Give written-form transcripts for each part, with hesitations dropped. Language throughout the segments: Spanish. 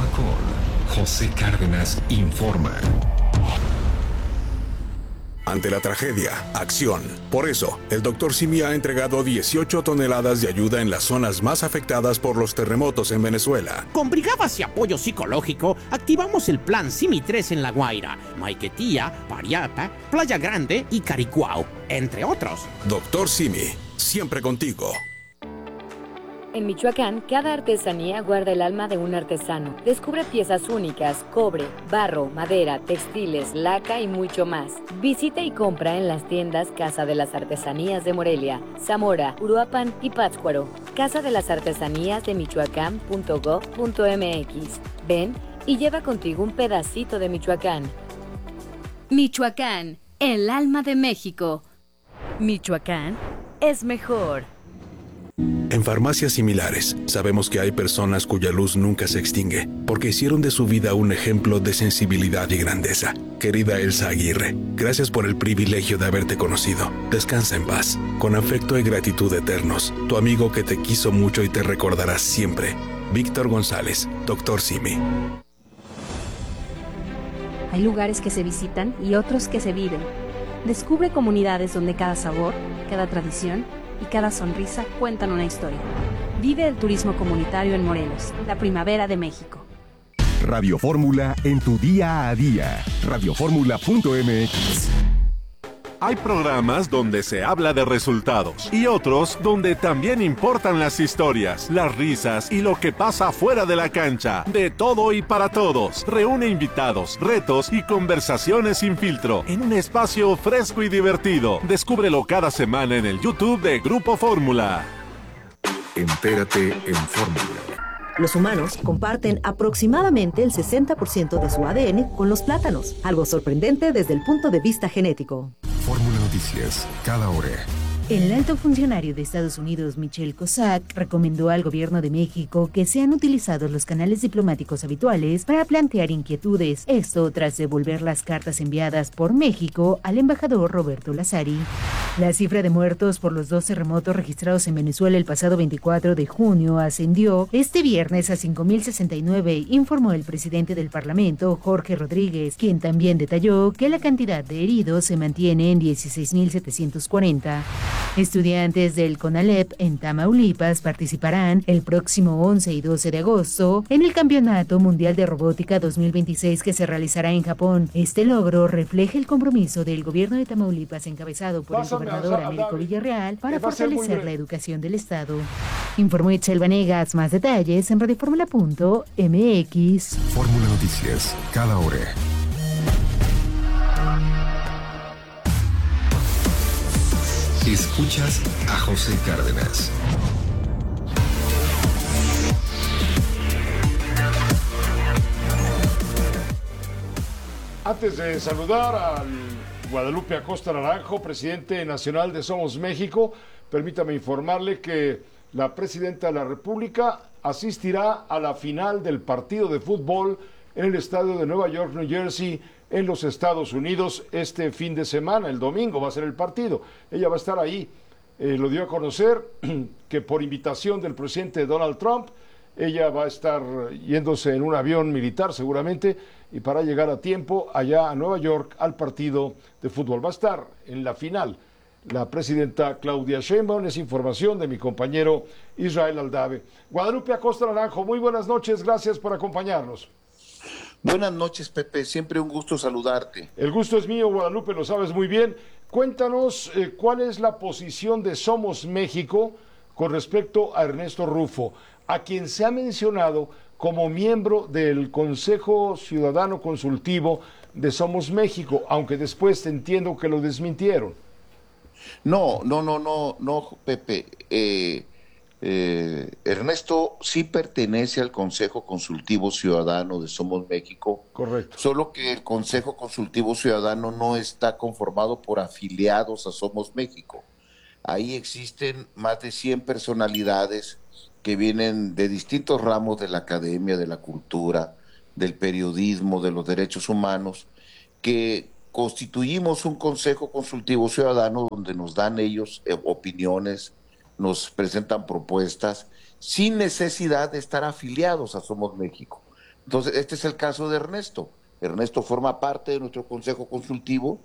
con José Cárdenas informa. Ante la tragedia, acción. Por eso, el Dr. Simi ha entregado 18 toneladas de ayuda en las zonas más afectadas por los terremotos en Venezuela. Con brigadas y apoyo psicológico, activamos el plan Simi 3 en La Guaira, Maiquetía, Pariapa, Playa Grande y Caricuao, entre otros. Dr. Simi, siempre contigo. En Michoacán, cada artesanía guarda el alma de un artesano. Descubre piezas únicas, cobre, barro, madera, textiles, laca y mucho más. Visita y compra en las tiendas Casa de las Artesanías de Morelia, Zamora, Uruapan y Pátzcuaro. Casa de las Artesanías de Michoacán.gov.mx. Ven y lleva contigo un pedacito de Michoacán. Michoacán, el alma de México. Michoacán es mejor. En farmacias similares, sabemos que hay personas cuya luz nunca se extingue, porque hicieron de su vida un ejemplo de sensibilidad y grandeza. Querida Elsa Aguirre, gracias por el privilegio de haberte conocido. Descansa en paz. Con afecto y gratitud eternos, tu amigo que te quiso mucho y te recordará siempre. Víctor González, Dr. Simi. Hay lugares que se visitan y otros que se viven. Descubre comunidades donde cada sabor, cada tradición y cada sonrisa cuentan una historia. Vive el turismo comunitario en Morelos, la primavera de México. Radio Fórmula en tu día a día. Radioformula.mx. Hay programas donde se habla de resultados y otros donde también importan las historias, las risas y lo que pasa fuera de la cancha. De todo y para todos. Reúne invitados, retos y conversaciones sin filtro en un espacio fresco y divertido. Descúbrelo cada semana en el YouTube de Grupo Fórmula. Entérate en Fórmula. Los humanos comparten aproximadamente el 60% de su ADN con los plátanos, algo sorprendente desde el punto de vista genético. Fórmula Noticias, cada hora. El alto funcionario de Estados Unidos, Michel Cossack, recomendó al gobierno de México que sean utilizados los canales diplomáticos habituales para plantear inquietudes. Esto tras devolver las cartas enviadas por México al embajador Roberto Lazari. La cifra de muertos por los 2 terremotos registrados en Venezuela el pasado 24 de junio ascendió este viernes a 5.069, informó el presidente del Parlamento, Jorge Rodríguez, quien también detalló que la cantidad de heridos se mantiene en 16.740. Estudiantes del CONALEP en Tamaulipas participarán el próximo 11 y 12 de agosto en el Campeonato Mundial de Robótica 2026 que se realizará en Japón. Este logro refleja el compromiso del gobierno de Tamaulipas encabezado por el gobernador Américo Villarreal para fortalecer la educación del estado. Informó Itzel Vanegas. Más detalles en radioformula.mx. Fórmula Noticias, cada hora. Escuchas a José Cárdenas. Antes de saludar al Guadalupe Acosta Naranjo, presidente nacional de Somos México, permítame informarle que la presidenta de la República asistirá a la final del partido de fútbol en el estadio de Nueva York, New Jersey, en los Estados Unidos este fin de semana. El domingo va a ser el partido. Ella va a estar ahí. Lo dio a conocer que por invitación del presidente Donald Trump, ella va a estar yéndose en un avión militar seguramente y para llegar a tiempo allá a Nueva York al partido de fútbol. Va a estar en la final la presidenta Claudia Sheinbaum. Es información de mi compañero Israel Aldave. Guadalupe Acosta Naranjo, muy buenas noches. Gracias por acompañarnos. Buenas noches, Pepe. Siempre un gusto saludarte. El gusto es mío, Guadalupe, lo sabes muy bien. Cuéntanos cuál es la posición de Somos México con respecto a Ernesto Rufo, a quien se ha mencionado como miembro del Consejo Ciudadano Consultivo de Somos México, aunque después entiendo que lo desmintieron. No, Pepe. Ernesto sí pertenece al Consejo Consultivo Ciudadano de Somos México. Correcto. Solo que el Consejo Consultivo Ciudadano no está conformado por afiliados a Somos México. Ahí existen más de 100 personalidades que vienen de distintos ramos de la academia, de la cultura, del periodismo, de los derechos humanos, que constituimos un Consejo Consultivo Ciudadano donde nos dan ellos opiniones, nos presentan propuestas sin necesidad de estar afiliados a Somos México. Entonces, este es el caso de Ernesto. Ernesto forma parte de nuestro consejo consultivo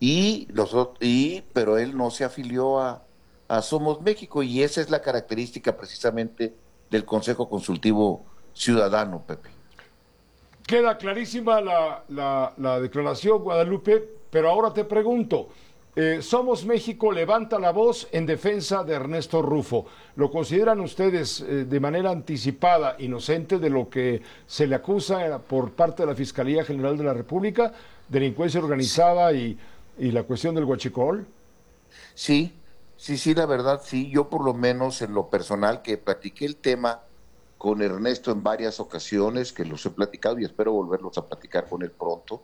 pero él no se afilió a Somos México, y esa es la característica precisamente del Consejo Consultivo Ciudadano, Pepe. Queda clarísima la declaración, Guadalupe, pero ahora te pregunto, Somos México levanta la voz en defensa de Ernesto Rufo. ¿Lo consideran ustedes de manera anticipada inocente de lo que se le acusa por parte de la Fiscalía General de la República, delincuencia organizada y la cuestión del huachicol? Sí, la verdad sí. Yo por lo menos en lo personal, que platiqué el tema con Ernesto en varias ocasiones, que los he platicado y espero volverlos a platicar con él pronto,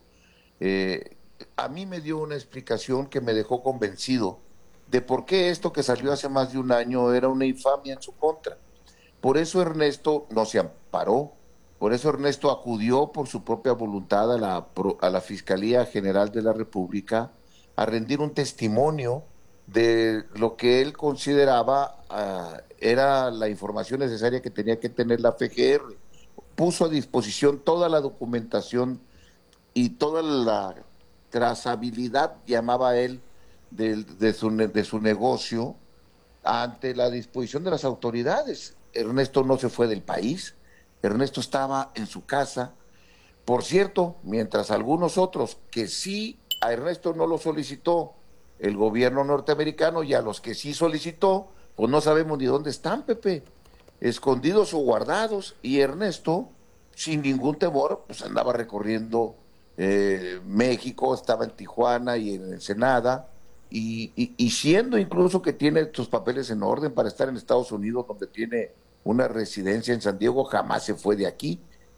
a mí me dio una explicación que me dejó convencido de por qué esto que salió hace más de un año era una infamia en su contra. Por eso Ernesto no se amparó, por eso Ernesto acudió por su propia voluntad a la Fiscalía General de la República a rendir un testimonio de lo que él consideraba era la información necesaria que tenía que tener la FGR. Puso a disposición toda la documentación y toda la trazabilidad, llamaba él, de su negocio ante la disposición de las autoridades. Ernesto no se fue del país, Ernesto estaba en su casa. Por cierto, mientras algunos otros que sí a Ernesto no lo solicitó el gobierno norteamericano, y a los que sí solicitó, pues no sabemos ni dónde están, Pepe, escondidos o guardados, y Ernesto, sin ningún temor, pues andaba recorriendo México, estaba en Tijuana y en Ensenada, y siendo incluso que tiene sus papeles en orden para estar en Estados Unidos, donde tiene una residencia en San Diego, jamás se fue de aquí.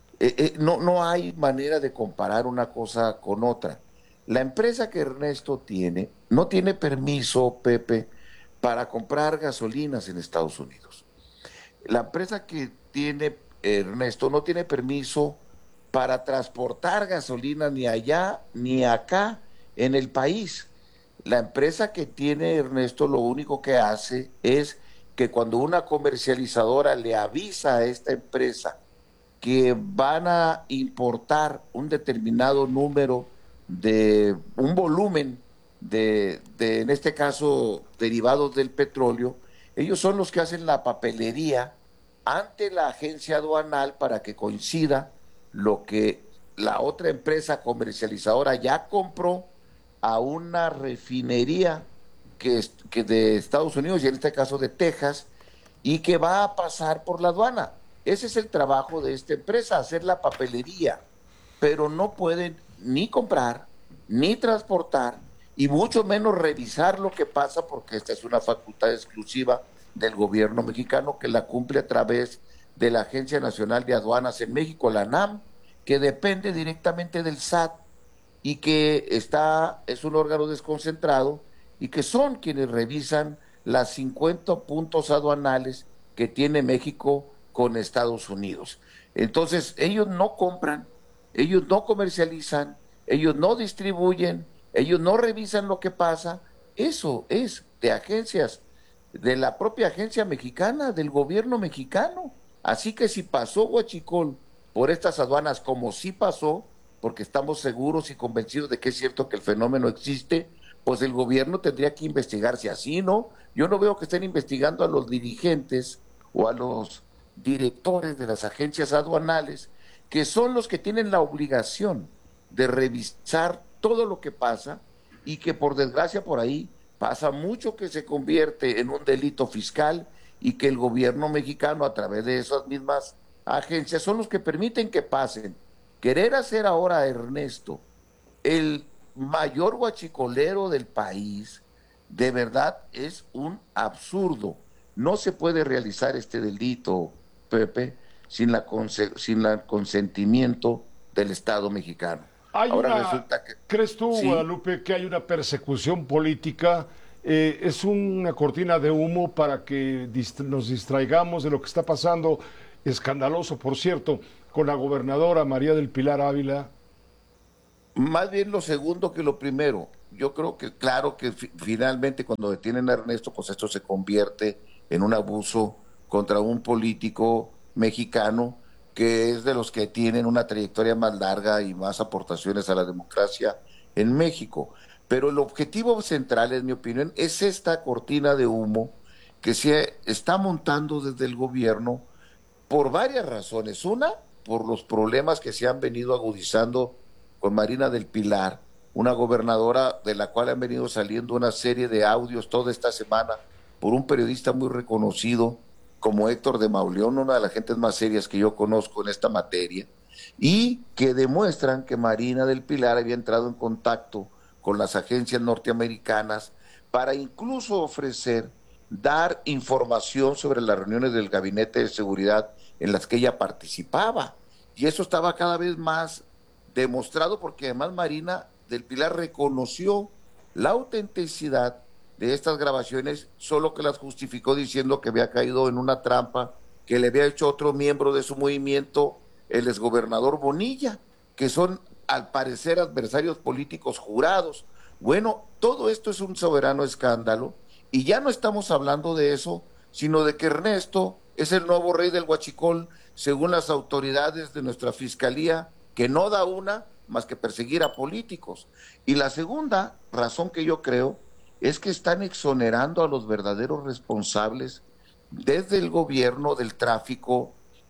No hay manera de comparar una cosa con otra. La empresa que Ernesto tiene no tiene permiso, Pepe, para comprar gasolinas en Estados Unidos. La empresa que tiene Ernesto no tiene permiso para transportar gasolina ni allá ni acá en el país. La empresa que tiene Ernesto lo único que hace es que cuando una comercializadora le avisa a esta empresa que van a importar un determinado número de un volumen de en este caso derivados del petróleo, ellos son los que hacen la papelería ante la agencia aduanal para que coincida lo que la otra empresa comercializadora ya compró a una refinería que de Estados Unidos, y en este caso de Texas, y que va a pasar por la aduana. Ese es el trabajo de esta empresa, hacer la papelería, pero no pueden ni comprar, ni transportar, y mucho menos revisar lo que pasa, porque esta es una facultad exclusiva del gobierno mexicano que la cumple a través de la Agencia Nacional de Aduanas en México, la ANAM, que depende directamente del SAT y que es un órgano desconcentrado y que son quienes revisan las 50 puntos aduanales que tiene México con Estados Unidos. Entonces, ellos no compran, ellos no comercializan, ellos no distribuyen, ellos no revisan lo que pasa. Eso es de agencias, de la propia agencia mexicana, del gobierno mexicano. Así que si pasó huachicol por estas aduanas, como sí pasó, porque estamos seguros y convencidos de que es cierto que el fenómeno existe, pues el gobierno tendría que investigarse así, ¿no? Yo no veo que estén investigando a los dirigentes o a los directores de las agencias aduanales, que son los que tienen la obligación de revisar todo lo que pasa, y que por desgracia por ahí pasa mucho que se convierte en un delito fiscal, y que el gobierno mexicano a través de esas mismas agencias son los que permiten que pasen. Querer hacer ahora a Ernesto el mayor huachicolero del país, de verdad es un absurdo. No se puede realizar este delito, Pepe, sin el consentimiento del Estado mexicano. ¿Crees tú, sí, Guadalupe, que hay una persecución política? Es una cortina de humo para que nos distraigamos de lo que está pasando, escandaloso, por cierto, con la gobernadora María del Pilar Ávila. Más bien lo segundo que lo primero. Yo creo que, claro, que finalmente cuando detienen a Ernesto, pues esto se convierte en un abuso contra un político mexicano, que es de los que tienen una trayectoria más larga y más aportaciones a la democracia en México. Pero el objetivo central, en mi opinión, es esta cortina de humo que se está montando desde el gobierno por varias razones. Una, por los problemas que se han venido agudizando con Marina del Pilar, una gobernadora de la cual han venido saliendo una serie de audios toda esta semana por un periodista muy reconocido como Héctor de Mauleón, una de las gentes más serias que yo conozco en esta materia, y que demuestran que Marina del Pilar había entrado en contacto con las agencias norteamericanas para incluso ofrecer dar información sobre las reuniones del Gabinete de Seguridad en las que ella participaba. Y eso estaba cada vez más demostrado porque además Marina del Pilar reconoció la autenticidad de estas grabaciones, solo que las justificó diciendo que había caído en una trampa que le había hecho otro miembro de su movimiento, el exgobernador Bonilla, que son al parecer adversarios políticos jurados. Bueno, todo esto es un soberano escándalo y ya no estamos hablando de eso, sino de que Ernesto es el nuevo rey del huachicol, según las autoridades de nuestra fiscalía, que no da una más que perseguir a políticos. Y la segunda razón que yo creo es que están exonerando a los verdaderos responsables desde el gobierno del tráfico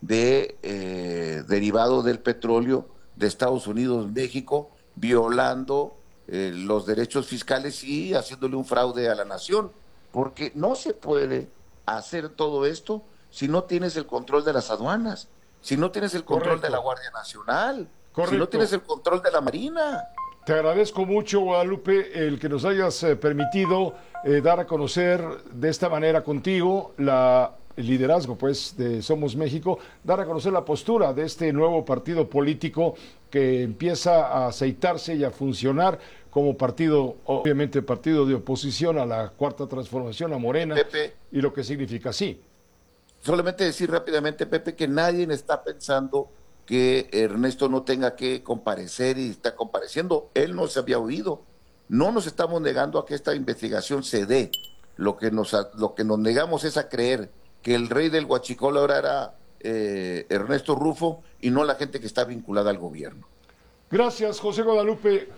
derivado del petróleo de Estados Unidos, México, violando los derechos fiscales y haciéndole un fraude a la nación, porque no se puede hacer todo esto si no tienes el control de las aduanas, si no tienes el control de la Guardia Nacional, si no tienes el control de la Marina. Te agradezco mucho, Guadalupe, el que nos hayas permitido dar a conocer de esta manera contigo el liderazgo, pues, de Somos México, dar a conocer la postura de este nuevo partido político que empieza a aceitarse y a funcionar como partido, obviamente partido de oposición a la Cuarta Transformación, a Morena, Pepe, y lo que significa. Sí. Solamente decir rápidamente, Pepe, que nadie está pensando que Ernesto no tenga que comparecer y está compareciendo. Él no se había oído. No nos estamos negando a que esta investigación se dé. Lo que nos negamos es a creer que el rey del huachicol ahora era Ernesto Rufo y no la gente que está vinculada al gobierno. Gracias, José Guadalupe,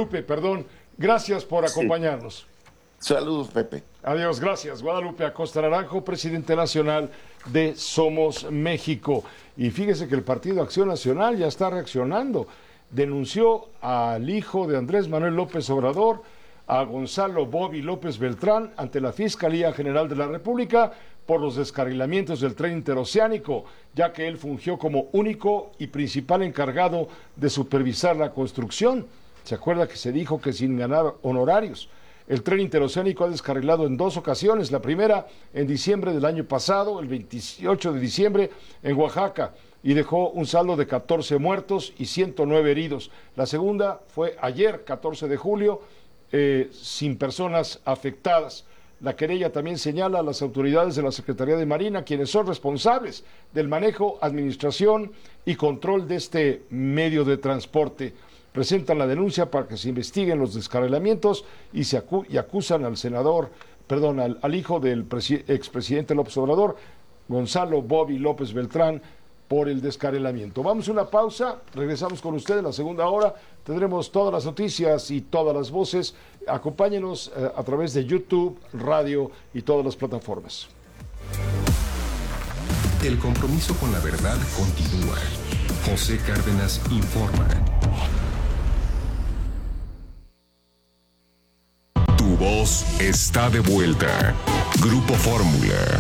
gracias por acompañarnos. Saludos, Pepe. Adiós, gracias. Guadalupe Acosta Naranjo, presidente nacional de Somos México. Y fíjese que el Partido Acción Nacional ya está reaccionando. Denunció al hijo de Andrés Manuel López Obrador, a Gonzalo Bobby López Beltrán, ante la Fiscalía General de la República por los descarrilamientos del tren interoceánico, ya que él fungió como único y principal encargado de supervisar la construcción. ¿Se acuerda que se dijo que sin ganar honorarios? El tren interoceánico ha descarrilado en 2 ocasiones, la primera en diciembre del año pasado, el 28 de diciembre, en Oaxaca, y dejó un saldo de 14 muertos y 109 heridos. La segunda fue ayer, 14 de julio, sin personas afectadas. La querella también señala a las autoridades de la Secretaría de Marina, quienes son responsables del manejo, administración y control de este medio de transporte. Presentan la denuncia para que se investiguen los descarrilamientos y acusan al hijo del expresidente López Obrador, Gonzalo Bobby López Beltrán, por el descarrilamiento. Vamos a una pausa, regresamos con ustedes en la segunda hora, tendremos todas las noticias y todas las voces. Acompáñenos a través de YouTube, radio y todas las plataformas. El compromiso con la verdad continúa. José Cárdenas informa. Tu voz está de vuelta. Grupo Fórmula.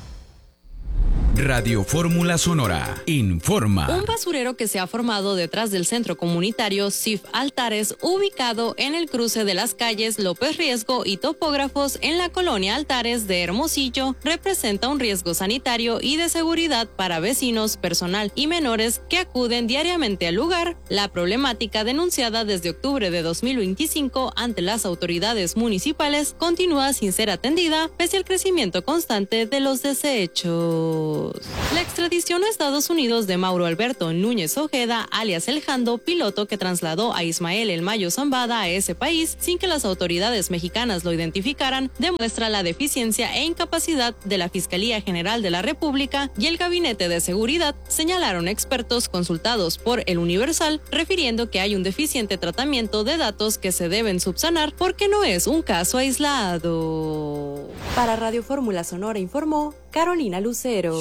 Radio Fórmula Sonora informa. Un basurero que se ha formado detrás del centro comunitario CIF Altares, ubicado en el cruce de las calles López Riesgo y Topógrafos en la colonia Altares de Hermosillo, representa un riesgo sanitario y de seguridad para vecinos, personal y menores que acuden diariamente al lugar. La problemática, denunciada desde octubre de 2025 ante las autoridades municipales, continúa sin ser atendida pese al crecimiento constante de los desechos. La extradición a Estados Unidos de Mauro Alberto Núñez Ojeda, alias El Jando, piloto que trasladó a Ismael El Mayo Zambada a ese país sin que las autoridades mexicanas lo identificaran, demuestra la deficiencia e incapacidad de la Fiscalía General de la República y el Gabinete de Seguridad, señalaron expertos consultados por El Universal, refiriendo que hay un deficiente tratamiento de datos que se deben subsanar porque no es un caso aislado. Para Radio Fórmula Sonora informó Carolina Lucero.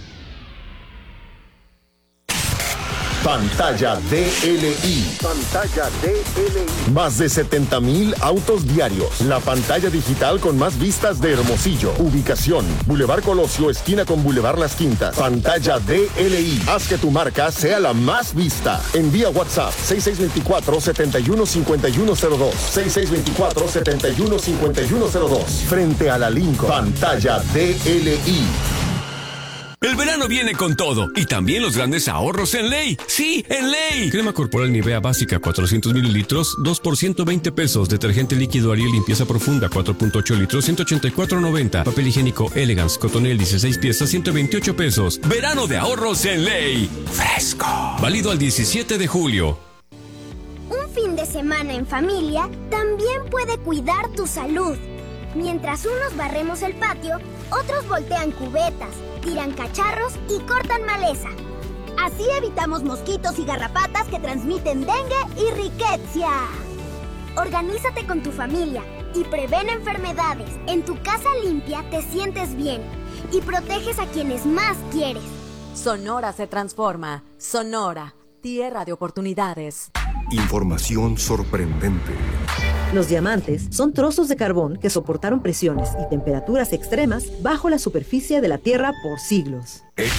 Pantalla DLI. Pantalla DLI. Más de 70,000 autos diarios. La pantalla digital con más vistas de Hermosillo. Ubicación: Boulevard Colosio, esquina con Boulevard Las Quintas. Pantalla DLI. Haz que tu marca sea la más vista. Envía WhatsApp 6624-715102. 6624-715102. Frente a la Lincoln. Pantalla DLI. El verano viene con todo y también los grandes ahorros en Ley. ¡Sí, en Ley! Crema corporal Nivea básica 400 mililitros, 2 por 120 pesos. Detergente líquido Ariel limpieza profunda 4.8 litros, 184.90. Papel higiénico Elegance Cotonel 16 piezas, 128 pesos. Verano de ahorros en Ley. ¡Fresco! Válido al 17 de julio. Un fin de semana en familia también puede cuidar tu salud. Mientras unos barremos el patio, otros voltean cubetas, tiran cacharros y cortan maleza. Así evitamos mosquitos y garrapatas que transmiten dengue y riqueza. Organízate con tu familia y prevén enfermedades. En tu casa limpia te sientes bien y proteges a quienes más quieres. Sonora se transforma. Sonora, tierra de oportunidades. Información sorprendente. Los diamantes son trozos de carbón que soportaron presiones y temperaturas extremas bajo la superficie de la Tierra por siglos.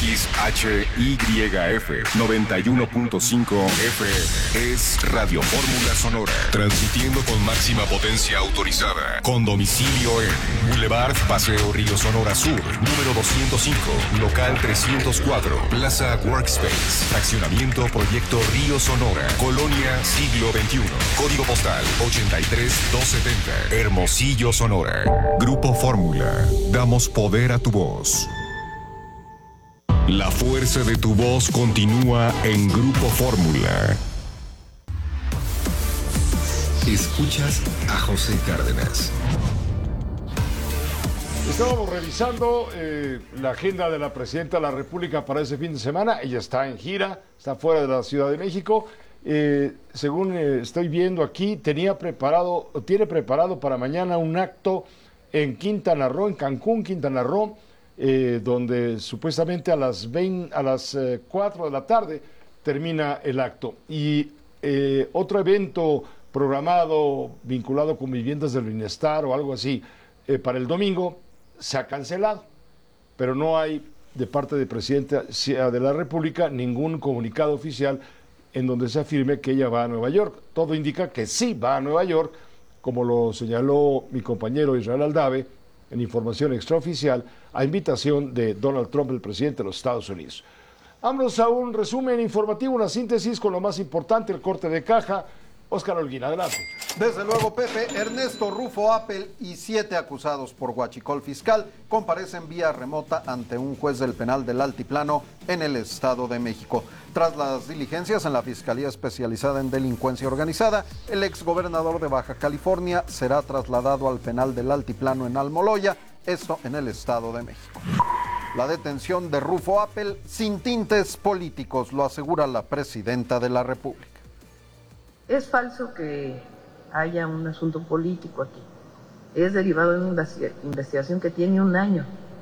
XHYF 91.5 FM es Radio Fórmula Sonora, transmitiendo con máxima potencia autorizada, con domicilio en Boulevard Paseo Río Sonora Sur, número 205, local 304, Plaza Workspace, fraccionamiento Proyecto Río Sonora, Colonia Siglo XXI, código postal 83270, Hermosillo, Sonora. Grupo Fórmula, damos poder a tu voz. La fuerza de tu voz continúa en Grupo Fórmula. Escuchas a José Cárdenas. Estábamos revisando la agenda de la Presidenta de la República para ese fin de semana. Ella está en gira, está fuera de la Ciudad de México. Según estoy viendo aquí, tiene preparado para mañana un acto en Quintana Roo, en Cancún, Quintana Roo, donde supuestamente a las 4 de la tarde termina el acto. Y otro evento programado vinculado con viviendas del bienestar o algo así para el domingo se ha cancelado, pero no hay de parte del presidente de la República ningún comunicado oficial en donde se afirme que ella va a Nueva York. Todo indica que sí va a Nueva York, como lo señaló mi compañero Israel Aldave en información extraoficial, a invitación de Donald Trump, el presidente de los Estados Unidos. Vámonos a un resumen informativo, una síntesis con lo más importante, el corte de caja. Óscar Holguín, adelante. Desde luego, Pepe, Ernesto Rufo Appel y 7 acusados por huachicol fiscal comparecen vía remota ante un juez del penal del Altiplano en el Estado de México. Tras las diligencias en la Fiscalía Especializada en Delincuencia Organizada, el exgobernador de Baja California será trasladado al penal del Altiplano en Almoloya, esto en el Estado de México. La detención de Rufo Appel sin tintes políticos, lo asegura la presidenta de la República. Es falso que haya un asunto político aquí. Es derivado de una investigación que tiene un año,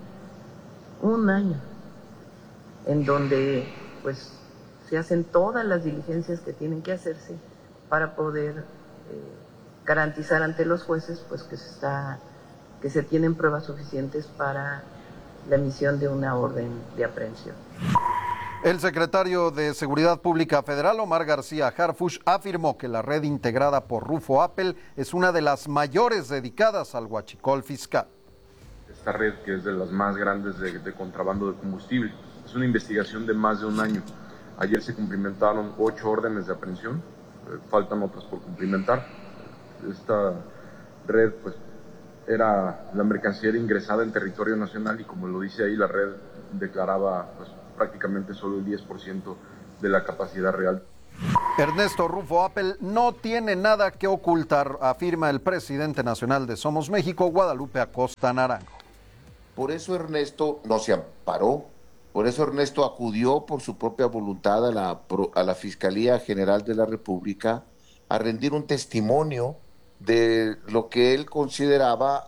en donde pues se hacen todas las diligencias que tienen que hacerse para poder garantizar ante los jueces pues que se tienen pruebas suficientes para la emisión de una orden de aprehensión. El secretario de Seguridad Pública Federal, Omar García Harfuch, afirmó que la red integrada por Rufo Appel es una de las mayores dedicadas al huachicol fiscal. Esta red, que es de las más grandes de contrabando de combustible, es una investigación de más de un año. Ayer se cumplimentaron 8 órdenes de aprehensión, faltan otras por cumplimentar. Esta red pues era la mercancía era ingresada en territorio nacional y como lo dice ahí, la red declaraba pues, prácticamente solo el 10% de la capacidad real. Ernesto Rufo Appel no tiene nada que ocultar, afirma el presidente nacional de Somos México, Guadalupe Acosta Naranjo. Por eso Ernesto no se amparó, por eso Ernesto acudió por su propia voluntad a la Fiscalía General de la República a rendir un testimonio de lo que él consideraba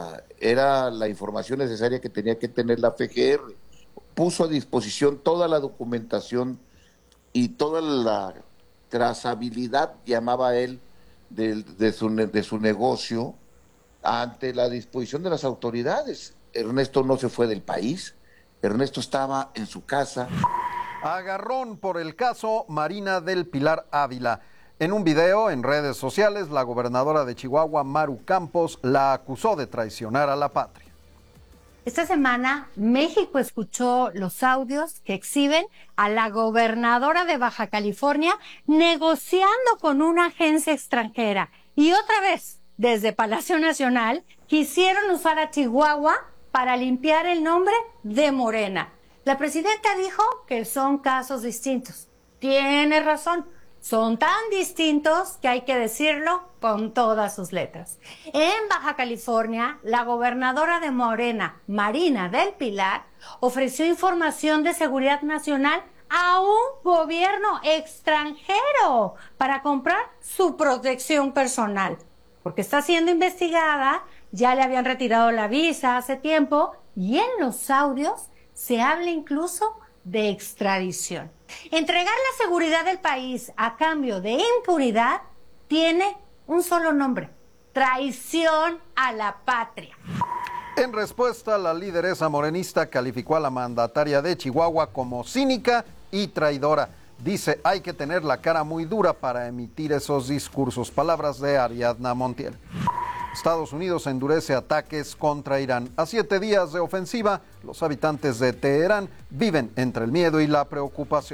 era la información necesaria que tenía que tener la FGR. Puso a disposición toda la documentación y toda la trazabilidad, llamaba él, de su negocio ante la disposición de las autoridades. Ernesto no se fue del país, Ernesto estaba en su casa. Agarrón por el caso Marina del Pilar Ávila. En un video en redes sociales, la gobernadora de Chihuahua, Maru Campos, la acusó de traicionar a la patria. Esta semana, México escuchó los audios que exhiben a la gobernadora de Baja California negociando con una agencia extranjera. Y otra vez, desde Palacio Nacional, quisieron usar a Chihuahua para limpiar el nombre de Morena. La presidenta dijo que son casos distintos. Tiene razón. Son tan distintos que hay que decirlo con todas sus letras. En Baja California, la gobernadora de Morena, Marina del Pilar, ofreció información de seguridad nacional a un gobierno extranjero para comprar su protección personal. Porque está siendo investigada, ya le habían retirado la visa hace tiempo y en los audios se habla incluso de extradición. Entregar la seguridad del país a cambio de impunidad tiene un solo nombre: traición a la patria. En respuesta, la lideresa morenista calificó a la mandataria de Chihuahua como cínica y traidora. Dice, hay que tener la cara muy dura para emitir esos discursos. Palabras de Ariadna Montiel. Estados Unidos endurece ataques contra Irán. A 7 días de ofensiva, los habitantes de Teherán viven entre el miedo y la preocupación.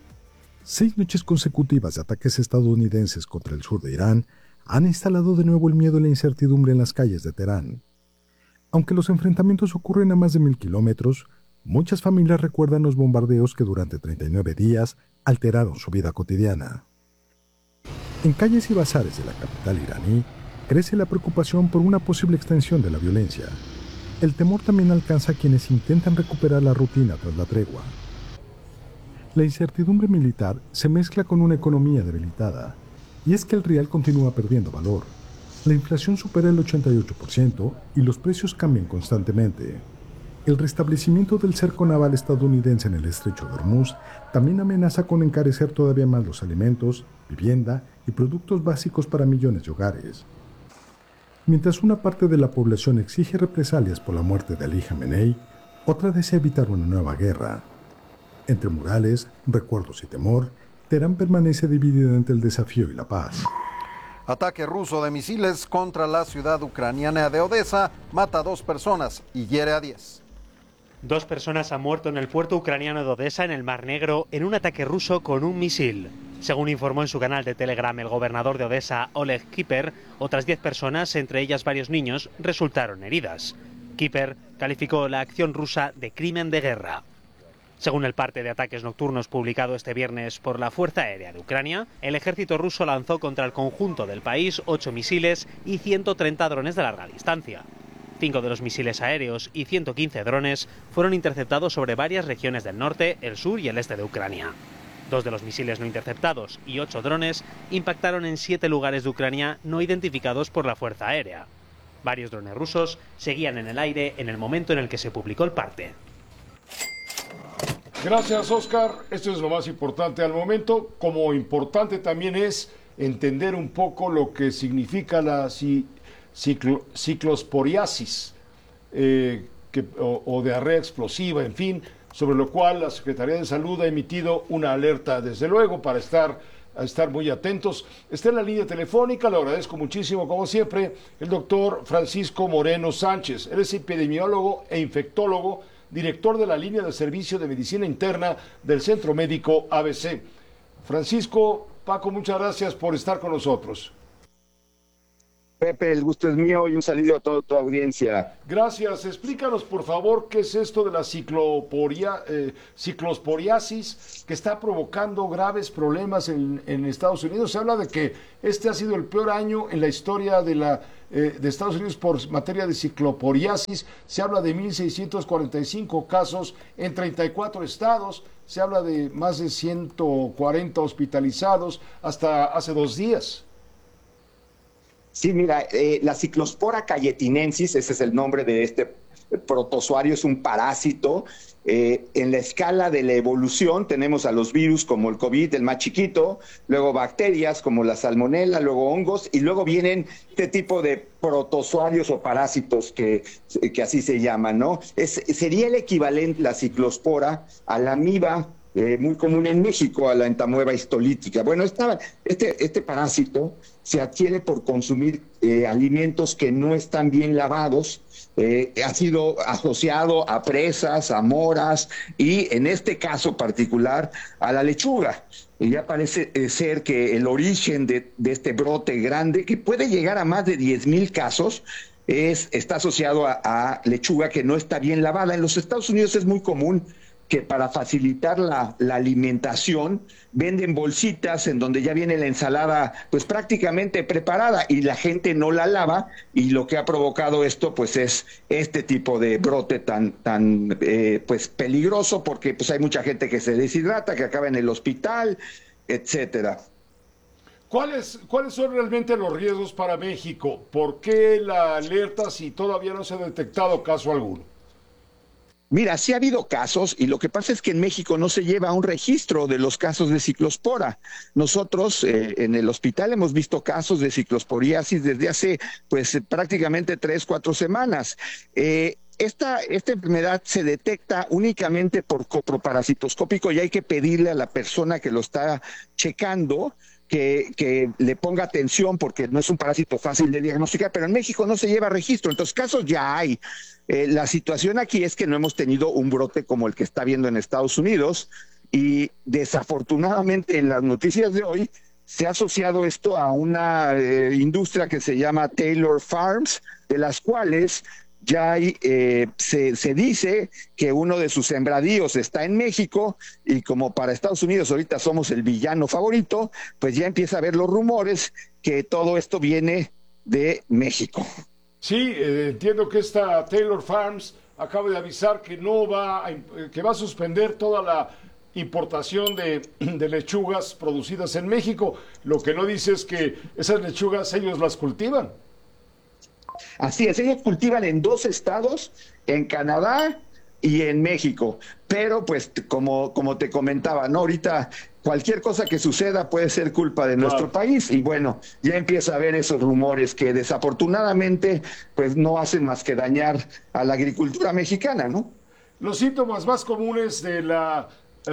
6 noches consecutivas de ataques estadounidenses contra el sur de Irán han instalado de nuevo el miedo y la incertidumbre en las calles de Teherán. Aunque los enfrentamientos ocurren a más de 1000 kilómetros, muchas familias recuerdan los bombardeos que durante 39 días alteraron su vida cotidiana. En calles y bazares de la capital iraní, crece la preocupación por una posible extensión de la violencia. El temor también alcanza a quienes intentan recuperar la rutina tras la tregua. La incertidumbre militar se mezcla con una economía debilitada, y es que el rial continúa perdiendo valor. La inflación supera el 88% y los precios cambian constantemente. El restablecimiento del cerco naval estadounidense en el estrecho de Hormuz también amenaza con encarecer todavía más los alimentos, vivienda y productos básicos para millones de hogares. Mientras una parte de la población exige represalias por la muerte de Ali Khamenei, otra desea evitar una nueva guerra. Entre murales, recuerdos y temor, Teherán permanece dividida entre el desafío y la paz. Ataque ruso de misiles contra la ciudad ucraniana de Odessa mata a 2 personas y hiere a 10. 2 personas han muerto en el puerto ucraniano de Odessa, en el Mar Negro, en un ataque ruso con un misil. Según informó en su canal de Telegram el gobernador de Odessa, Oleg Kiper, otras 10 personas, entre ellas varios niños, resultaron heridas. Kiper calificó la acción rusa de crimen de guerra. Según el parte de ataques nocturnos publicado este viernes por la Fuerza Aérea de Ucrania, el ejército ruso lanzó contra el conjunto del país 8 misiles y 130 drones de larga distancia. 5 de los misiles aéreos y 115 drones fueron interceptados sobre varias regiones del norte, el sur y el este de Ucrania. 2 de los misiles no interceptados y 8 drones impactaron en 7 lugares de Ucrania no identificados por la Fuerza Aérea. Varios drones rusos seguían en el aire en el momento en el que se publicó el parte. Gracias, Oscar. Esto es lo más importante al momento. Como importante también es entender un poco lo que significa la ciclosporiasis o diarrea explosiva, en fin, sobre lo cual la Secretaría de Salud ha emitido una alerta, desde luego, para estar muy atentos. Está en la línea telefónica, le agradezco muchísimo, como siempre, el doctor Francisco Moreno Sánchez. Él es epidemiólogo e infectólogo, director de la línea de servicio de medicina interna del Centro Médico ABC. Francisco, Paco, muchas gracias por estar con nosotros. Pepe, el gusto es mío y un saludo a toda tu audiencia. Gracias. Explícanos, por favor, qué es esto de la ciclosporiasis que está provocando graves problemas en Estados Unidos. Se habla de que este ha sido el peor año en la historia de Estados Unidos por materia de ciclosporiasis. Se habla de 1,645 casos en 34 estados. Se habla de más de 140 hospitalizados hasta hace 2 días. Sí, mira, la Ciclospora cayetinensis, ese es el nombre de este protozoario, es un parásito. En la escala de la evolución tenemos a los virus como el COVID, el más chiquito, luego bacterias como la salmonela, luego hongos, y luego vienen este tipo de protozoarios o parásitos que así se llaman, ¿no? Sería el equivalente, la Ciclospora, a la amiba, muy común en México, a la entamoeba histolítica. Bueno, este parásito se adquiere por consumir alimentos que no están bien lavados. Ha sido asociado a presas, a moras y en este caso particular a la lechuga. Y ya parece ser que el origen de este brote grande, que puede llegar a más de 10,000 casos, está asociado a lechuga que no está bien lavada. En los Estados Unidos es muy común que para facilitar la alimentación venden bolsitas en donde ya viene la ensalada pues prácticamente preparada y la gente no la lava, y lo que ha provocado esto pues es este tipo de brote tan pues peligroso, porque pues hay mucha gente que se deshidrata, que acaba en el hospital, etcétera. ¿Cuáles son realmente los riesgos para México? ¿Por qué la alerta si todavía no se ha detectado caso alguno? Mira, sí ha habido casos, y lo que pasa es que en México no se lleva un registro de los casos de ciclospora. Nosotros en el hospital hemos visto casos de ciclosporiasis desde hace pues prácticamente 3-4 semanas. Esta enfermedad se detecta únicamente por coproparasitoscópico y hay que pedirle a la persona que lo está checando que le ponga atención, porque no es un parásito fácil de diagnosticar, pero en México no se lleva registro, entonces casos ya hay. La situación aquí es que no hemos tenido un brote como el que está viendo en Estados Unidos, y desafortunadamente en las noticias de hoy se ha asociado esto a una industria que se llama Taylor Farms, de las cuales ya hay, se dice que uno de sus sembradíos está en México, y como para Estados Unidos ahorita somos el villano favorito, pues ya empieza a haber los rumores que todo esto viene de México. Sí, entiendo que esta Taylor Farms acaba de avisar que que va a suspender toda la importación de lechugas producidas en México. Lo que no dice es que esas lechugas ellos las cultivan. Así es, ellos cultivan en 2 estados, en Canadá y en México, pero pues como te comentaba, ¿no? Ahorita cualquier cosa que suceda puede ser culpa de nuestro país, y bueno, ya empieza a haber esos rumores que desafortunadamente pues no hacen más que dañar a la agricultura mexicana, ¿no? Los síntomas más comunes de la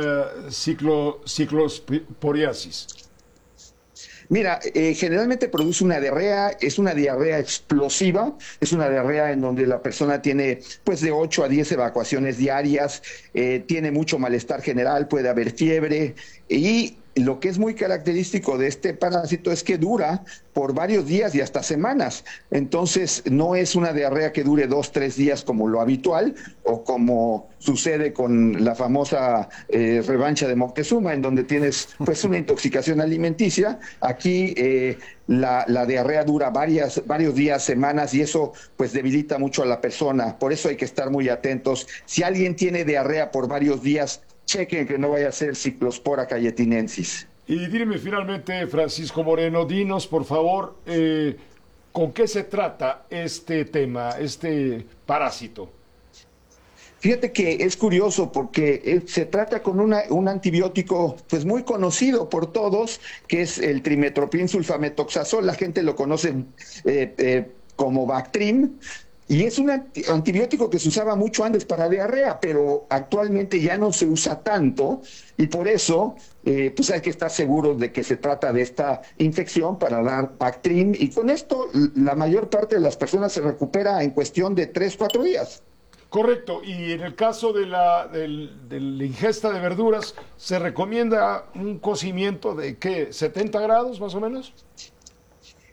ciclosporiasis. Mira, generalmente produce una diarrea, es una diarrea explosiva, es una diarrea en donde la persona tiene pues de 8 a 10 evacuaciones diarias, tiene mucho malestar general, puede haber fiebre, y lo que es muy característico de este parásito es que dura por varios días y hasta semanas. Entonces no es una diarrea que dure 2-3 días como lo habitual, o como sucede con la famosa revancha de Moctezuma, en donde tienes pues una intoxicación alimenticia. Aquí la diarrea dura varios días, semanas, y eso pues debilita mucho a la persona. Por eso hay que estar muy atentos. Si alguien tiene diarrea por varios días, chequen que no vaya a ser Ciclospora cayetinensis. Y dime finalmente, Francisco Moreno, dinos por favor, ¿con qué se trata este tema, este parásito? Fíjate que es curioso porque se trata con un antibiótico pues muy conocido por todos, que es el trimetoprim sulfametoxazol. La gente lo conoce como Bactrim. Y es un antibiótico que se usaba mucho antes para diarrea, pero actualmente ya no se usa tanto, y por eso pues hay que estar seguros de que se trata de esta infección para dar Bactrim, y con esto la mayor parte de las personas se recupera en cuestión de 3-4 días. Correcto, y en el caso de la ingesta de verduras, ¿se recomienda un cocimiento de qué, 70 grados más o menos?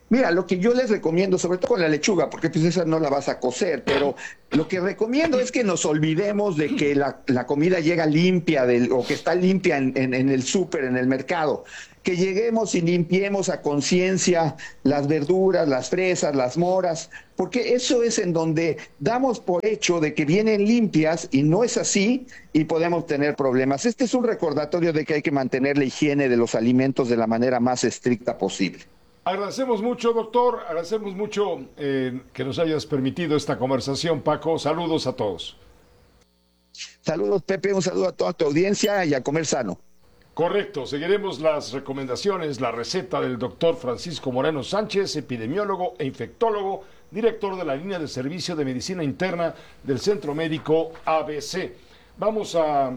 Mira, lo que yo les recomiendo, sobre todo con la lechuga, porque pues esa no la vas a cocer, pero lo que recomiendo es que nos olvidemos de que la comida llega limpia o que está limpia en el súper, en el mercado. Que lleguemos y limpiemos a conciencia las verduras, las fresas, las moras, porque eso es en donde damos por hecho de que vienen limpias y no es así y podemos tener problemas. Este es un recordatorio de que hay que mantener la higiene de los alimentos de la manera más estricta posible. Agradecemos mucho, doctor, agradecemos mucho que nos hayas permitido esta conversación, Paco. Saludos a todos. Saludos, Pepe, un saludo a toda tu audiencia y a comer sano. Correcto, seguiremos las recomendaciones, la receta del doctor Francisco Moreno Sánchez, epidemiólogo e infectólogo, director de la línea de servicio de medicina interna del Centro Médico ABC. Vamos a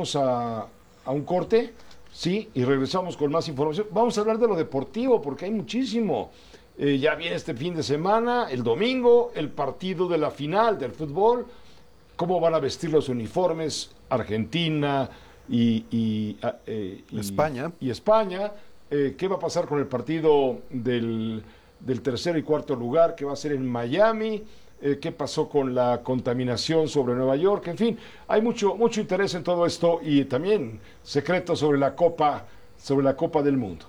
un corte, sí, y regresamos con más información. Vamos a hablar de lo deportivo, porque hay muchísimo. Ya viene este fin de semana, el domingo, el partido de la final del fútbol. ¿Cómo van a vestir los uniformes Argentina y España? ¿Qué va a pasar con el partido del tercer y cuarto lugar, que va a ser en Miami? ¿Qué pasó con la contaminación sobre Nueva York? En fin, hay mucho interés en todo esto y también secretos sobre la Copa del Mundo.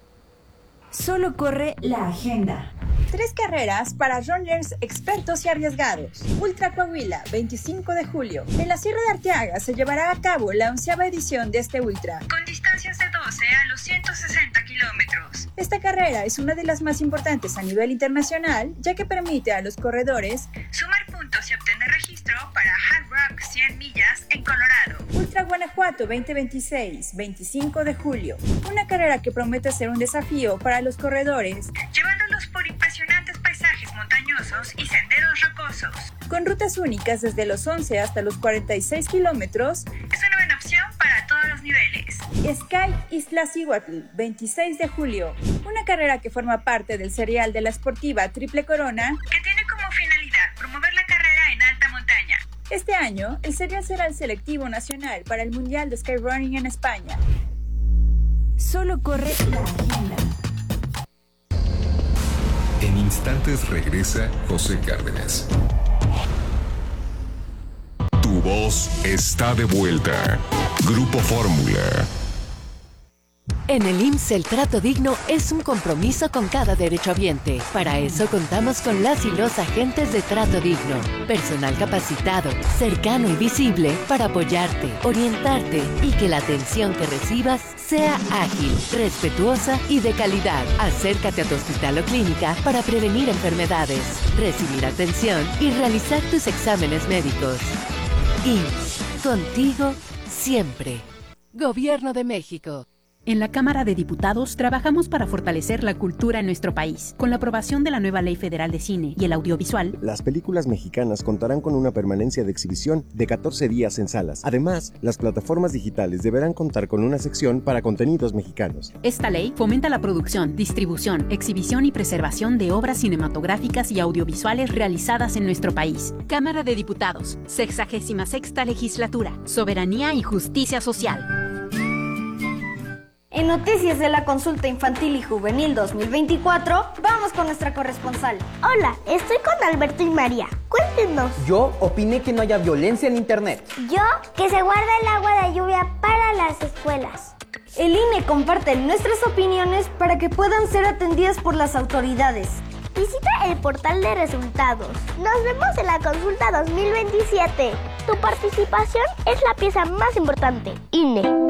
Solo corre la agenda. 3 carreras para runners expertos y arriesgados. Ultra Coahuila, 25 de julio. En la Sierra de Arteaga se llevará a cabo la 11ª edición de este ultra, con distancias de 12 a los 160 kilómetros. Esta carrera es una de las más importantes a nivel internacional, ya que permite a los corredores sumar puntos y obtener registro para Hard Rock 100 millas en Colorado. Ultra Guanajuato 2026, 25 de julio. Una carrera que promete ser un desafío para los corredores, llevándolos por impresionantes paisajes montañosos y senderos rocosos. Con rutas únicas desde los 11 hasta los 46 kilómetros, es una buena opción para todos los niveles. Sky Iztaccíhuatl, 26 de julio. Una carrera que forma parte del serial de la Sportiva Triple Corona, que tiene como finalidad promover la carrera en alta montaña. Este año, el serial será el selectivo nacional para el Mundial de Skyrunning en España. Solo corre la agenda. En instantes regresa José Cárdenas. Tu voz está de vuelta. Grupo Fórmula. En el IMSS el trato digno es un compromiso con cada derechohabiente. Para eso contamos con las y los agentes de trato digno. Personal capacitado, cercano y visible para apoyarte, orientarte y que la atención que recibas sea ágil, respetuosa y de calidad. Acércate a tu hospital o clínica para prevenir enfermedades, recibir atención y realizar tus exámenes médicos. IMSS, contigo siempre. Gobierno de México. En la Cámara de Diputados trabajamos para fortalecer la cultura en nuestro país. Con la aprobación de la nueva Ley Federal de Cine y el Audiovisual, las películas mexicanas contarán con una permanencia de exhibición de 14 días en salas. Además, las plataformas digitales deberán contar con una sección para contenidos mexicanos. Esta ley fomenta la producción, distribución, exhibición y preservación de obras cinematográficas y audiovisuales realizadas en nuestro país. Cámara de Diputados, 66ª Legislatura, Soberanía y Justicia Social. En Noticias de la Consulta Infantil y Juvenil 2024, vamos con nuestra corresponsal. Hola, estoy con Alberto y María. Cuéntenos. Yo opiné que no haya violencia en Internet. Yo, que se guarde el agua de lluvia para las escuelas. El INE comparte nuestras opiniones para que puedan ser atendidas por las autoridades. Visita el portal de resultados. Nos vemos en la consulta 2027. Tu participación es la pieza más importante. INE.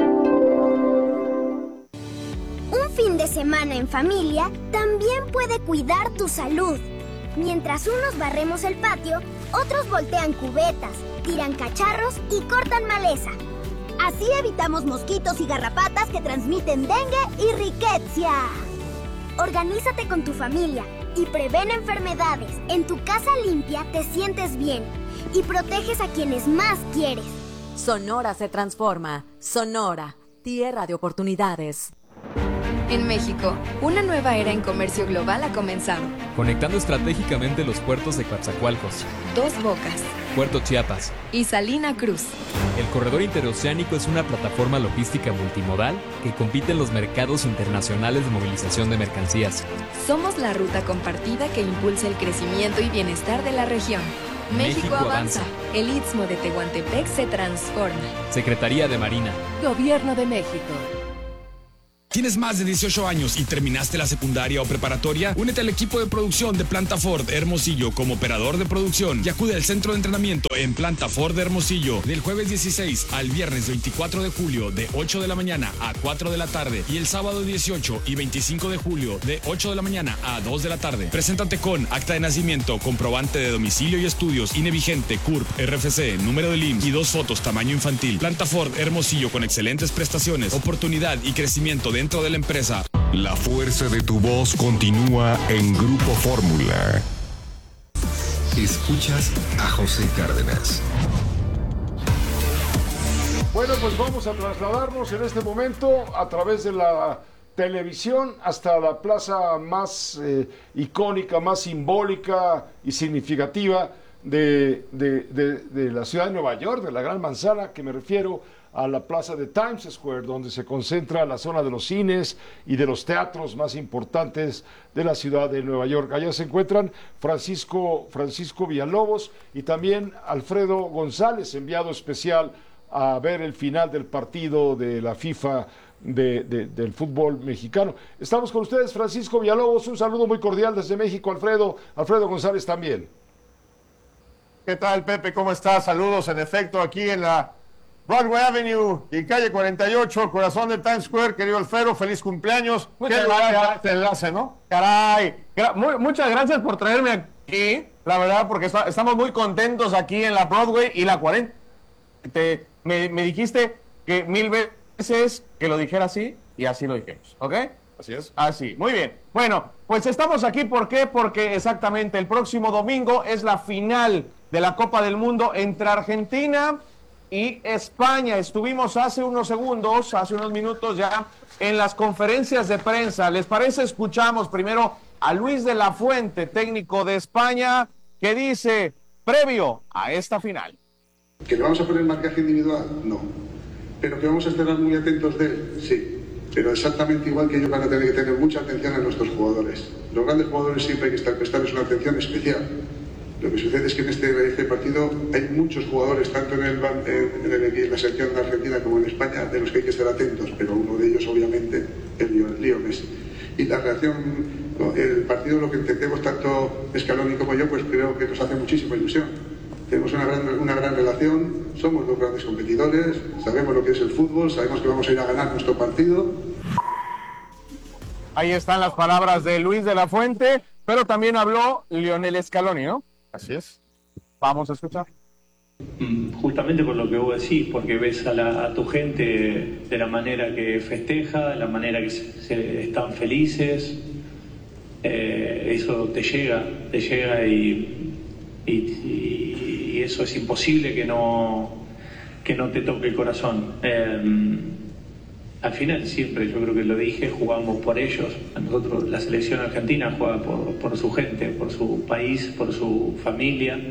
Un fin de semana en familia también puede cuidar tu salud. Mientras unos barremos el patio, otros voltean cubetas, tiran cacharros y cortan maleza. Así evitamos mosquitos y garrapatas que transmiten dengue y riqueza. Organízate con tu familia y prevén enfermedades. En tu casa limpia te sientes bien y proteges a quienes más quieres. Sonora se transforma. Sonora, tierra de oportunidades. En México, una nueva era en comercio global ha comenzado. Conectando estratégicamente los puertos de Coatzacoalcos, Dos Bocas Puerto Chiapas y Salina Cruz. El corredor interoceánico es una plataforma logística multimodal que compite en los mercados internacionales de movilización de mercancías. Somos la ruta compartida que impulsa el crecimiento y bienestar de la región. México avanza. El Istmo de Tehuantepec se transforma. Secretaría de Marina. Gobierno de México. ¿Tienes más de 18 años y terminaste la secundaria o preparatoria? Únete al equipo de producción de Planta Ford Hermosillo como operador de producción y acude al centro de entrenamiento en Planta Ford Hermosillo del jueves 16 al viernes 24 de julio de 8 de la mañana a 4 de la tarde y el sábado 18 y 25 de julio de 8 de la mañana a 2 de la tarde. Preséntate con acta de nacimiento, comprobante de domicilio y estudios, INE vigente, CURP, RFC, número del IMSS y 2 fotos tamaño infantil. Planta Ford Hermosillo con excelentes prestaciones, oportunidad y crecimiento dentro de la empresa. La fuerza de tu voz continúa en Grupo Fórmula. Escuchas a José Cárdenas. Bueno, pues vamos a trasladarnos en este momento a través de la televisión hasta la plaza más icónica, más simbólica y significativa de la ciudad de Nueva York, de la Gran Manzana, que me refiero a la plaza de Times Square, donde se concentra la zona de los cines y de los teatros más importantes de la ciudad de Nueva York. Allá se encuentran Francisco Villalobos y también Alfredo González, enviado especial a ver el final del partido de la FIFA del fútbol mexicano. Estamos con ustedes, Francisco Villalobos, un saludo muy cordial desde México. Alfredo González también. ¿Qué tal, Pepe? ¿Cómo estás? Saludos, en efecto, aquí en la Broadway Avenue y calle 48, corazón de Times Square. Querido Alfredo, feliz cumpleaños. Muchas gracias. Este enlace, ¿no? Caray, muchas gracias por traerme aquí, la verdad, porque estamos muy contentos aquí en la Broadway y la 40. Me dijiste que 1000 veces que lo dijera así, y así lo dijimos, ¿ok? Así es. Así, muy bien. Bueno, pues estamos aquí, ¿por qué? Porque exactamente el próximo domingo es la final de la Copa del Mundo entre Argentina y España. Estuvimos hace unos minutos ya, en las conferencias de prensa. ¿Les parece? Escuchamos primero a Luis de la Fuente, técnico de España, que dice, previo a esta final. ¿Que le vamos a poner marcaje individual? No. ¿Pero que vamos a estar muy atentos de él? Sí. Pero exactamente igual que ellos van a tener que tener mucha atención a nuestros jugadores. Los grandes jugadores siempre hay que prestarles una atención especial. Lo que sucede es que en este partido hay muchos jugadores, tanto en la selección de Argentina como en España, de los que hay que estar atentos, pero uno de ellos, obviamente, es Leo Messi. Y la reacción, el partido, lo que entendemos tanto Scaloni como yo, pues creo que nos hace muchísima ilusión. Tenemos una gran relación, somos dos grandes competidores, sabemos lo que es el fútbol, sabemos que vamos a ir a ganar nuestro partido. Ahí están las palabras de Luis de la Fuente, pero también habló Lionel Scaloni, ¿no? Así es. Vamos a escuchar. Justamente por lo que vos decís, porque ves a tu gente de la manera que festeja, de la manera que están felices, eso te llega y eso es imposible que no te toque el corazón. Al final siempre, yo creo que lo dije, jugamos por ellos. Nosotros, la selección argentina juega por su gente, por su país, por su familia.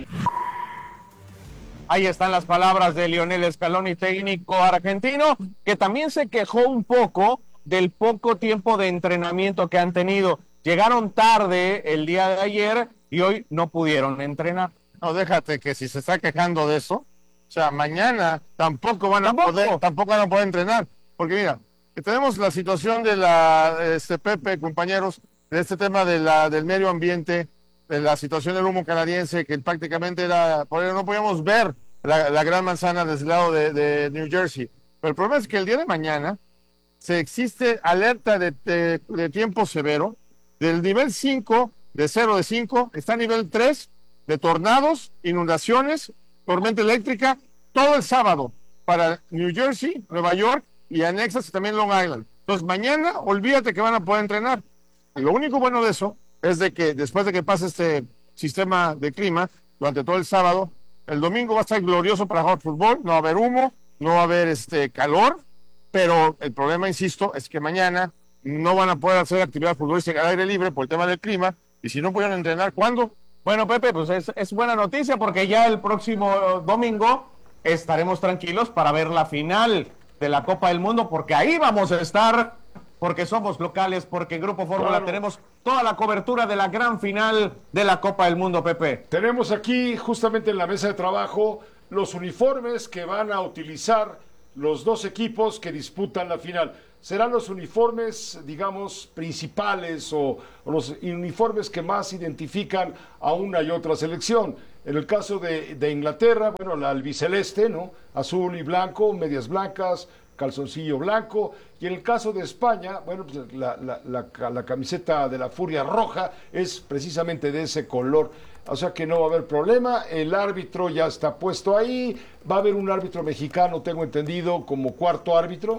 Ahí están las palabras de Lionel Scaloni, técnico argentino, que también se quejó un poco del poco tiempo de entrenamiento que han tenido. Llegaron tarde el día de ayer y hoy no pudieron entrenar. No, déjate que si se está quejando de eso, o sea, mañana tampoco van a poder entrenar. Porque mira, tenemos la situación de Pepe, compañeros, de este tema del medio ambiente, de la situación del humo canadiense, que prácticamente era, por ello no podíamos ver la Gran Manzana desde el lado de New Jersey. Pero el problema es que el día de mañana se existe alerta de tiempo severo, del nivel 5, de 0 de 5, está a nivel 3, de tornados, inundaciones, tormenta eléctrica, todo el sábado para New Jersey, Nueva York, y anexas también Long Island. Entonces mañana olvídate que van a poder entrenar. Lo único bueno de eso es de que después de que pase este sistema de clima durante todo el sábado, el domingo va a estar glorioso para jugar fútbol, no va a haber humo, no va a haber calor, pero el problema, insisto, es que mañana no van a poder hacer actividad futbolística al aire libre por el tema del clima, y si no pueden entrenar, ¿cuándo? Bueno, Pepe, pues es buena noticia porque ya el próximo domingo estaremos tranquilos para ver la final de la Copa del Mundo, porque ahí vamos a estar, porque somos locales, porque en Grupo Fórmula tenemos toda la cobertura de la gran final de la Copa del Mundo, Pepe. Tenemos aquí, justamente en la mesa de trabajo, los uniformes que van a utilizar los dos equipos que disputan la final. Serán los uniformes, digamos, principales o los uniformes que más identifican a una y otra selección. En el caso de Inglaterra, bueno, la albiceleste, ¿no? Azul y blanco, medias blancas, calzoncillo blanco. Y en el caso de España, bueno, pues la camiseta de la Furia Roja es precisamente de ese color. O sea que no va a haber problema. El árbitro ya está puesto ahí. Va a haber un árbitro mexicano, tengo entendido, como cuarto árbitro.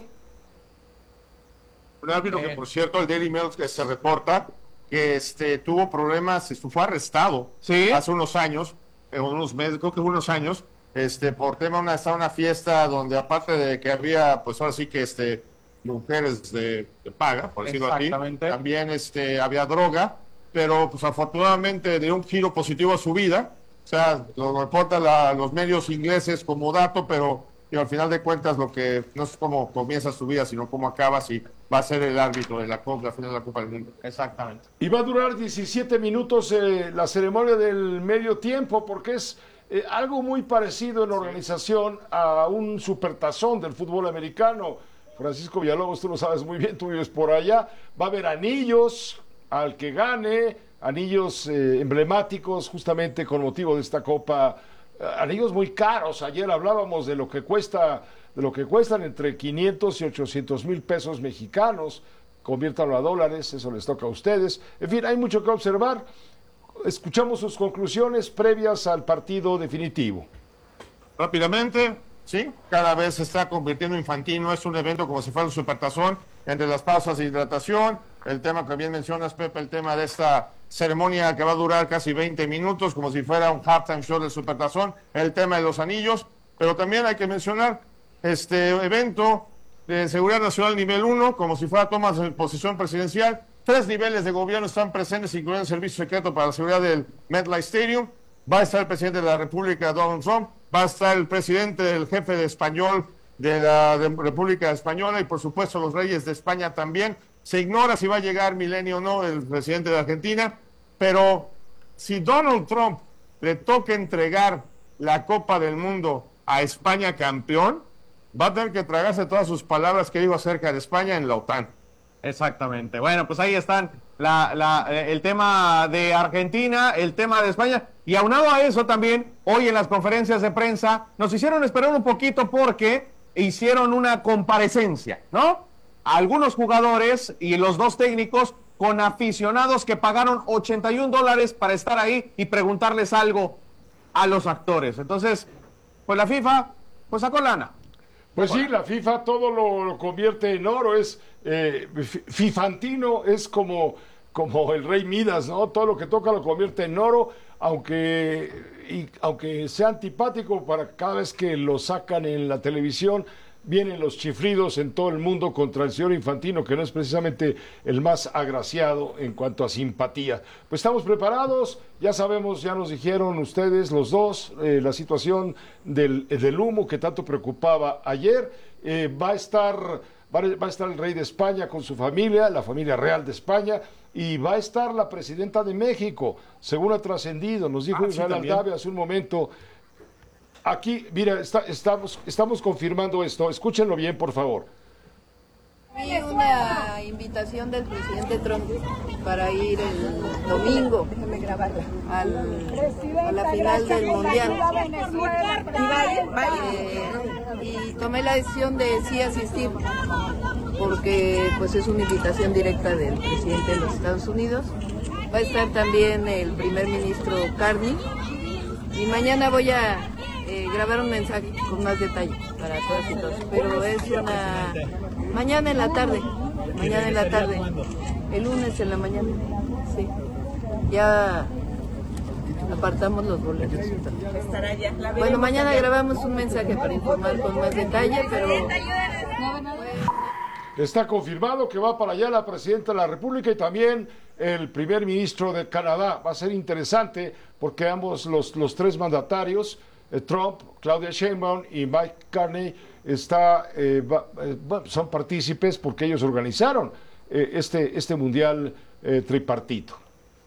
Un árbitro que, por cierto, el Daily Mail se reporta que tuvo problemas, fue arrestado hace unos años, unos meses, creo que unos años, por tema estaba una fiesta donde, aparte de que había, pues ahora sí que mujeres de paga, por decirlo así, también había droga, pero pues afortunadamente dio un giro positivo a su vida. O sea, lo reportan los medios ingleses como dato, pero al final de cuentas lo que no es cómo comienza su vida, sino cómo acaba, si va a ser el árbitro de la final de la Copa del Mundo. Exactamente. Y va a durar 17 minutos la ceremonia del medio tiempo, porque es algo muy parecido en organización a un supertazón del fútbol americano. Francisco Villalobos, tú lo sabes muy bien, tú vives por allá. Va a haber anillos al que gane, anillos emblemáticos justamente con motivo de esta Copa, anillos muy caros. Ayer hablábamos de lo que cuestan entre 500 y 800 mil pesos mexicanos. Conviértanlo a dólares, eso les toca a ustedes. En fin, hay mucho que observar. Escuchamos sus conclusiones previas al partido definitivo. Rápidamente, sí, cada vez se está convirtiendo Infantino, es un evento como si fuera un supertazón, entre las pausas de hidratación, el tema que bien mencionas, Pepe, el tema de esta ceremonia que va a durar casi 20 minutos, como si fuera un halftime show del supertazón, el tema de los anillos, pero también hay que mencionar este evento de seguridad nacional nivel 1, como si fuera tomas de posición presidencial. 3 niveles de gobierno están presentes, incluyendo el servicio secreto para la seguridad del MetLife Stadium. Va a estar el presidente de la República, Donald Trump, va a estar el presidente, el jefe de español de la República Española, y por supuesto los reyes de España también. Se ignora si va a llegar Milenio o no el presidente de Argentina, pero si Donald Trump le toca entregar la Copa del Mundo a España campeón, va a tener que tragarse todas sus palabras que dijo acerca de España en la OTAN. Exactamente. Bueno, pues ahí están el tema de Argentina, el tema de España, y aunado a eso también, hoy en las conferencias de prensa nos hicieron esperar un poquito porque hicieron una comparecencia, ¿no? Algunos jugadores y los 2 técnicos con aficionados que pagaron $81 para estar ahí y preguntarles algo a los actores. Entonces, pues la FIFA, pues sacó lana. Pues sí, la FIFA todo lo convierte en oro, es Fifantino es como el rey Midas, ¿no? Todo lo que toca lo convierte en oro, aunque sea antipático, para cada vez que lo sacan en la televisión, vienen los chiflidos en todo el mundo contra el señor Infantino, que no es precisamente el más agraciado en cuanto a simpatía. Pues estamos preparados, ya sabemos, ya nos dijeron ustedes los dos, la situación del humo que tanto preocupaba ayer. Va a estar el rey de España con su familia, la familia real de España, y va a estar la presidenta de México, según ha trascendido, nos dijo Israel Aldave hace un momento. Aquí, mira, estamos confirmando esto. Escúchenlo bien, por favor. Vi una invitación del presidente Trump para ir el domingo a la final del Mundial. Y tomé la decisión de sí asistir, porque pues es una invitación directa del presidente de los Estados Unidos. Va a estar también el primer ministro Carney. Y mañana voy a grabar un mensaje con más detalle para todas y todos, pero es mañana en la tarde, el lunes en la mañana, sí, ya apartamos los boletos. Bueno, mañana grabamos un mensaje para informar con más detalle, pero Está confirmado que va para allá la presidenta de la República y también el primer ministro de Canadá. Va a ser interesante porque ambos los tres mandatarios, Trump, Claudia Sheinbaum y Mike Carney, son partícipes porque ellos organizaron este mundial tripartito.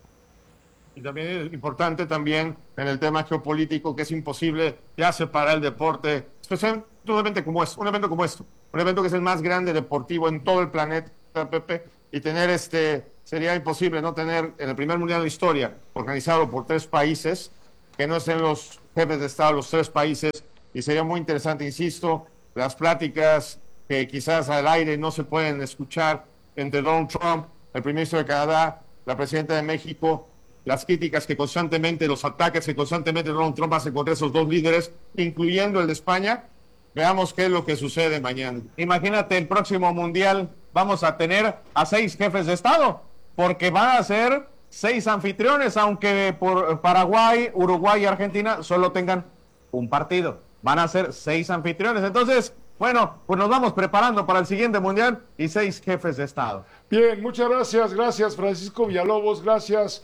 Y también es importante también en el tema geopolítico que es imposible ya separar el deporte, especialmente un evento como esto, un evento que es el más grande deportivo en todo el planeta, Pepe, y tener sería imposible no tener en el primer mundial de la historia organizado por 3 países, que no estén los jefes de Estado, los 3 países, y sería muy interesante, insisto, las pláticas que quizás al aire no se pueden escuchar entre Donald Trump, el primer ministro de Canadá, la presidenta de México, las críticas que constantemente, los ataques que constantemente Donald Trump hace contra esos 2 líderes, incluyendo el de España. Veamos qué es lo que sucede mañana. Imagínate, el próximo mundial vamos a tener a 6 jefes de Estado, porque van a ser 6 anfitriones, aunque por Paraguay, Uruguay y Argentina solo tengan un partido. Van a ser 6 anfitriones. Entonces, bueno, pues nos vamos preparando para el siguiente mundial y 6 jefes de Estado. Bien, muchas gracias. Gracias, Francisco Villalobos. Gracias,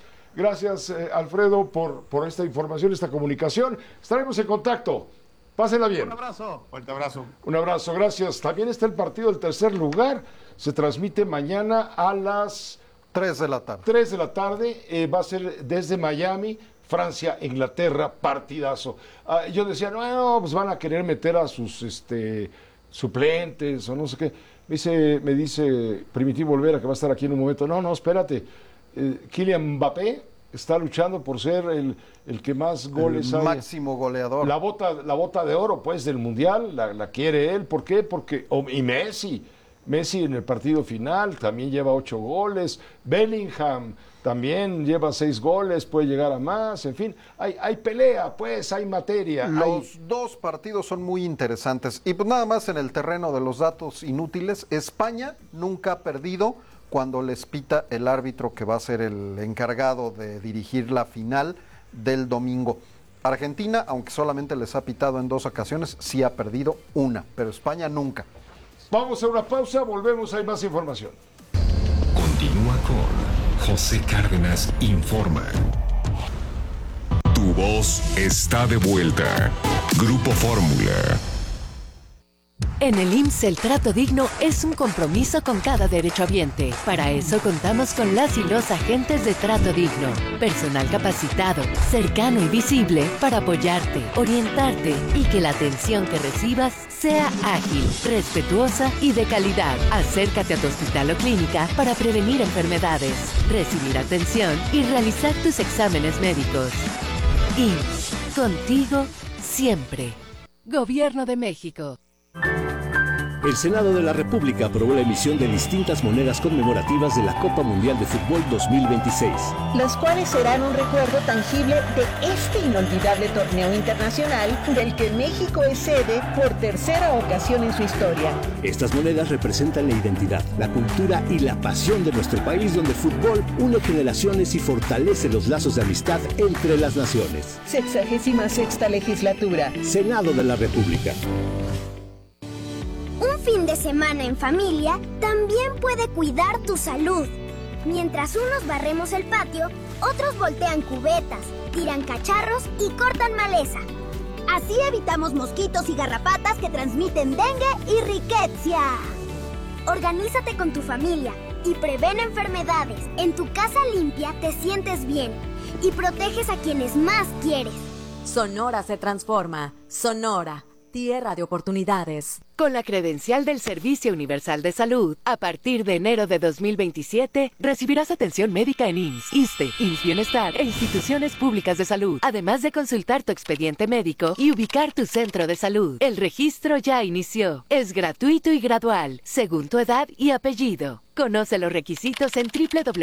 Alfredo, por esta información, esta comunicación. Estaremos en contacto. Pásenla bien. Un abrazo. Fuerte abrazo. Un abrazo, gracias. También está el partido del tercer lugar. Se transmite mañana a las 3 de la tarde. 3 de la tarde. Va a ser desde Miami, Francia, Inglaterra, partidazo. Yo decía, no, pues van a querer meter a sus suplentes o no sé qué. Me dice Primitivo Olvera, que va a estar aquí en un momento. No, espérate. Kylian Mbappé está luchando por ser el que más goles hay. Máximo goleador. La bota de oro, pues, del Mundial, la quiere él. ¿Por qué? Y Messi en el partido final también lleva 8 goles. Bellingham también lleva 6 goles, puede llegar a más. En fin, hay pelea, pues, hay materia. Los 2 partidos son muy interesantes. Y pues nada más en el terreno de los datos inútiles, España nunca ha perdido cuando les pita el árbitro que va a ser el encargado de dirigir la final del domingo. Argentina, aunque solamente les ha pitado en 2 ocasiones, sí ha perdido una, pero España nunca. Vamos a una pausa, volvemos, hay más información. Continúa con José Cárdenas Informa. Tu voz está de vuelta. Grupo Fórmula. En el IMSS el trato digno es un compromiso con cada derechohabiente. Para eso contamos con las y los agentes de trato digno. Personal capacitado, cercano y visible para apoyarte, orientarte y que la atención que recibas sea ágil, respetuosa y de calidad. Acércate a tu hospital o clínica para prevenir enfermedades, recibir atención y realizar tus exámenes médicos. IMSS, contigo siempre. Gobierno de México. El Senado de la República aprobó la emisión de distintas monedas conmemorativas de la Copa Mundial de Fútbol 2026. Las cuales serán un recuerdo tangible de este inolvidable torneo internacional del que México es sede por tercera ocasión en su historia. Estas monedas representan la identidad, la cultura y la pasión de nuestro país, donde el fútbol une generaciones y fortalece los lazos de amistad entre las naciones. 66ª legislatura. Senado de la República. Un fin de semana en familia también puede cuidar tu salud. Mientras unos barremos el patio, otros voltean cubetas, tiran cacharros y cortan maleza. Así evitamos mosquitos y garrapatas que transmiten dengue y riqueza. Organízate con tu familia y prevén enfermedades. En tu casa limpia te sientes bien y proteges a quienes más quieres. Sonora se transforma. Sonora, tierra de oportunidades. Con la credencial del Servicio Universal de Salud, a partir de enero de 2027, recibirás atención médica en IMSS, ISSSTE, IMSS Bienestar e instituciones públicas de salud, además de consultar tu expediente médico y ubicar tu centro de salud. El registro ya inició. Es gratuito y gradual, según tu edad y apellido. Conoce los requisitos en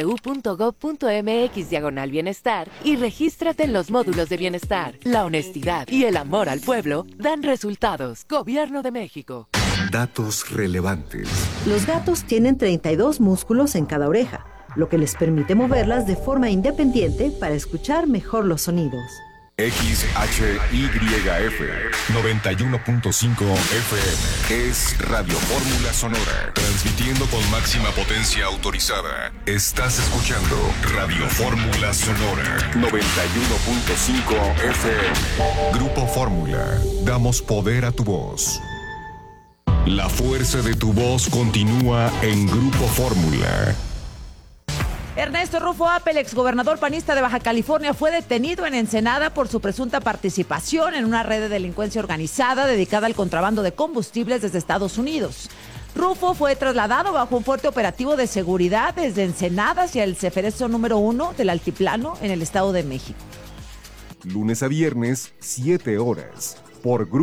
www.gov.mx/bienestar y regístrate en los módulos de bienestar. La honestidad y el amor al pueblo dan resultados. Gobierno de México. Datos relevantes. Los gatos tienen 32 músculos en cada oreja, lo que les permite moverlas de forma independiente para escuchar mejor los sonidos. XHYF 91.5 FM es Radio Fórmula Sonora, transmitiendo con máxima potencia autorizada. Estás escuchando Radio Fórmula Sonora 91.5 FM. Grupo Fórmula, damos poder a tu voz. La fuerza de tu voz continúa en Grupo Fórmula. Ernesto Rufo Appel, exgobernador panista de Baja California, fue detenido en Ensenada por su presunta participación en una red de delincuencia organizada dedicada al contrabando de combustibles desde Estados Unidos. Rufo fue trasladado bajo un fuerte operativo de seguridad desde Ensenada hacia el Ceferezo número 1 del Altiplano en el Estado de México. Lunes a viernes, 7 horas, por Grupo